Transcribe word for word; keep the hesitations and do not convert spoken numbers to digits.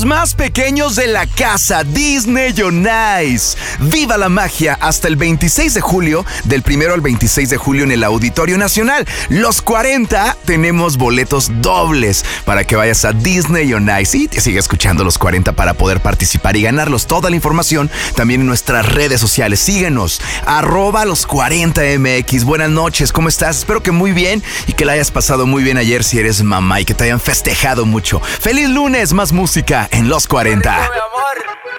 más pequeños de la casa, Disney on Ice. Viva la magia hasta el veintiséis de julio, del primero al veintiséis de julio en el Auditorio Nacional. Los cuarenta tenemos boletos dobles para que vayas a Disney on Ice y te sigue escuchando Los cuarenta para poder participar y ganarlos. Toda la información también en nuestras redes sociales. Síguenos, arroba los cuarenta M X. Buenas noches, ¿cómo estás? Espero que muy bien y que la hayas pasado muy bien ayer si eres mamá y que te hayan festejado mucho. ¡Feliz lunes! Más música en Los cuarenta. Mi amor.